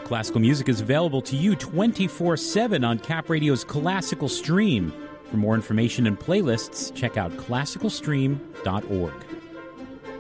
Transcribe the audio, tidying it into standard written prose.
Classical music is available to you 24/7 on Cap Radio's Classical Stream. For more information and playlists, check out classicalstream.org.